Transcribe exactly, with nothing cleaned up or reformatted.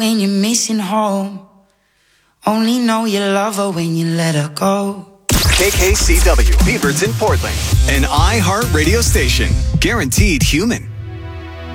when you're missing home. Only know you love her when you let her go. K K C W, Beaverton, Portland. An iHeart radio station. Guaranteed human.